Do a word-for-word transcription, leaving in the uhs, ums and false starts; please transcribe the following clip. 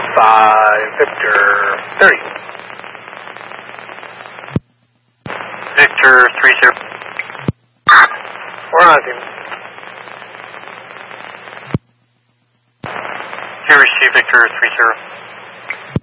five, Victor thirty. Victor three zero. We're on team. You receive Victor three zero.